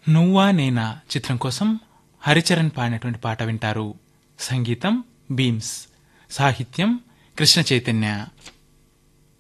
నువ్వా నేనా చిత్రం కోసం హరిచరణ్ పాడినటువంటి పాట వింటారు. సంగీతం బీమ్స్, సాహిత్యం కృష్ణ చైతన్య.